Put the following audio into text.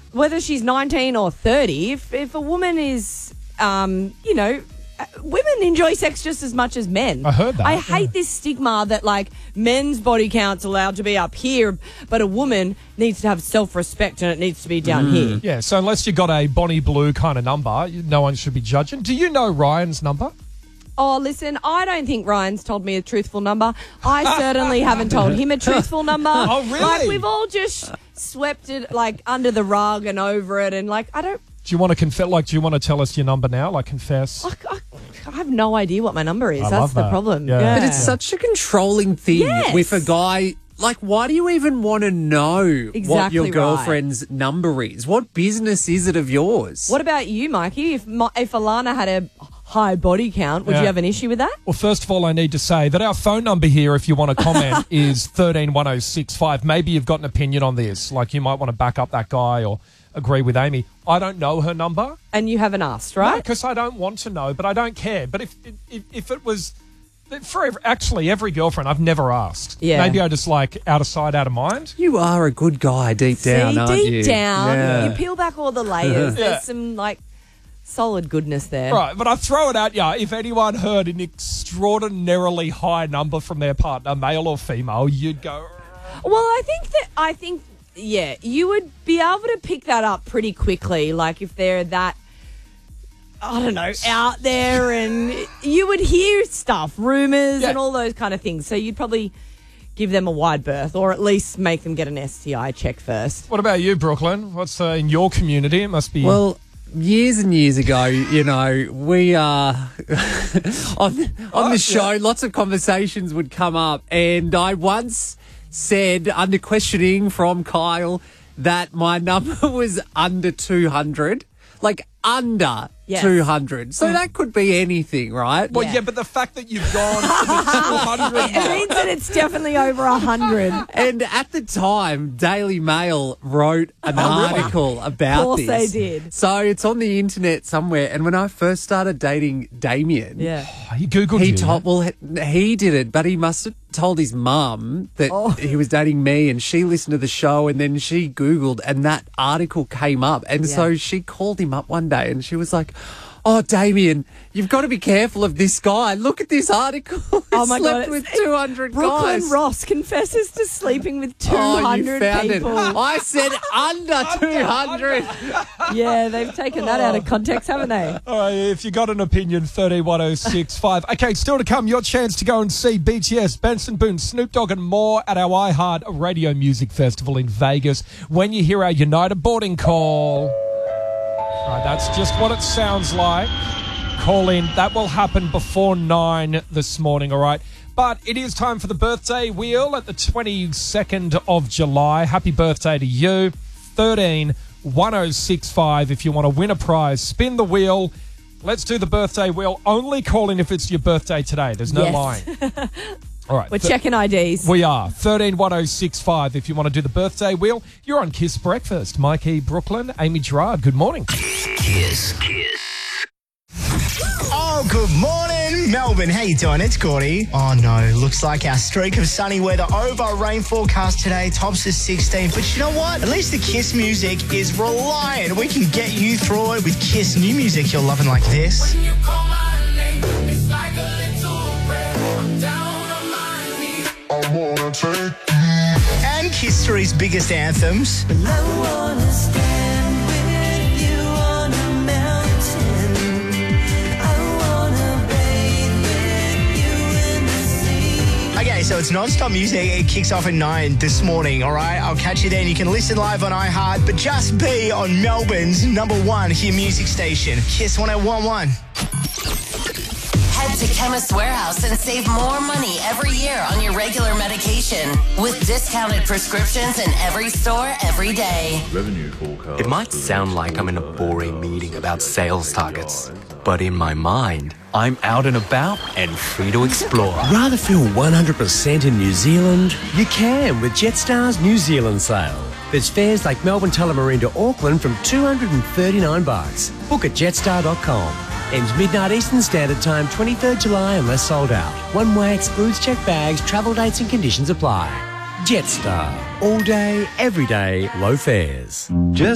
whether she's 19 or 30, if a woman is, women enjoy sex just as much as men. I heard that. I hate this stigma that, like, men's body count's allowed to be up here, but a woman needs to have self-respect and it needs to be down here. Yeah, so unless you got a Bonnie Blue kind of number, no one should be judging. Do you know Ryan's number? Oh, listen, I don't think Ryan's told me a truthful number. I certainly haven't told him a truthful number. Oh, really? Like, we've all just swept it, like, under the rug and over it, and, like, I don't... Do you want to confess? Like, do you want to tell us your number now? Like, confess. I have no idea what my number is. I That's love the that. problem. Yeah. But it's such a controlling thing Yes. with a guy. Like, why do you even want to know what Exactly your right. girlfriend's number is? What business is it of yours? What about you, Mikey? If Alana had a high body count, would Yeah. you have an issue with that? Well, first of all, I need to say that our phone number here, if you want to comment, is 131065. Maybe you've got an opinion on this. Like, you might want to back up that guy or agree with Amy. I don't know her number. And you haven't asked, right? Because I don't want to know, but I don't care. But if it was... For every girlfriend, I've never asked. Yeah. Maybe I just like out of sight, out of mind. You are a good guy deep down, See, aren't you? deep down, Yeah. you peel back all the layers. Yeah. There's some, like, solid goodness there. Right, but I throw it at you. If anyone heard an extraordinarily high number from their partner, male or female, you'd go... Well, I think, yeah, you would be able to pick that up pretty quickly. Like, if they're that, I don't know, out there, and you would hear stuff, rumours Yeah. and all those kind of things. So you'd probably give them a wide berth, or at least make them get an STI check first. What about you, Brooklyn? What's in your community? It must be... Well, years and years ago, we on the show, lots of conversations would come up, and I once said, under questioning from Kyle, that my number was under 200. Like, under Yes. 200. So that could be anything, right? Well, Yeah. yeah, but the fact that you've gone to the 200 It mark. means that it's definitely over 100. And at the time, Daily Mail wrote an article about Of course this. they did. So it's on the internet somewhere. And when I first started dating Damien, Yeah. He Googled he you. told, well, he did it, but he must have told his mum that he was dating me, and she listened to the show, and then she Googled, and that article came up. And so she called him up one day, and she was like, "Oh, Damien, you've got to be careful of this guy. Look at this article. Oh, my slept God. with 200 Brooklyn guys." Ross confesses to sleeping with Oh, 200 you found people. it. I said under 200. Yeah, they've taken that out of context, haven't they? All right, if you got an opinion, 131065. Okay, still to come, your chance to go and see BTS, Benson Boone, Snoop Dogg and more at our iHeart Radio Music Festival in Vegas when you hear our United boarding call. All right, that's just what it sounds like. Call in. That will happen before 9 this morning, all right? But it is time for the birthday wheel at the 22nd of July. Happy birthday to you. 131065 if you want to win a prize. Spin the wheel. Let's do the birthday wheel. Only call in if it's your birthday today. There's no Yes. lying. All right. We're checking IDs. We are. 131065 if you want to do the birthday wheel. You're on Kiss Breakfast. Mikey, Brooklyn, Amy Gerard. Good morning. Kiss. Oh, good morning, Melbourne. How you doing? It's Gordy. Oh, no. Looks like our streak of sunny weather over. Rain forecast today tops to 16. But you know what? At least the Kiss music is reliant. We can get you through it with Kiss new music you're loving like this. When you call my name, it's like a little prayer. I'm down on my knees. I wanna take And Kiss History's biggest anthems. I wanna stand with you on a mountain. I wanna bathe with you in the sea. Okay, so it's non-stop music. It kicks off at 9 this morning, all right? I'll catch you then. You can listen live on iHeart, but just be on Melbourne's #1 hit music station, Kiss 1011. Head to Chemist Warehouse and save more money every year on your regular medication with discounted prescriptions in every store every day. It might sound like I'm in a boring meeting about sales targets, but in my mind, I'm out and about and free to explore. Rather feel 100% in New Zealand? You can with Jetstar's New Zealand sale. There's fares like Melbourne Tullamarine to Auckland from $239. Book at jetstar.com. Ends midnight Eastern Standard Time, 23rd July unless sold out. One way excludes checked bags, travel dates and conditions apply. Jetstar. All day, every day, low fares.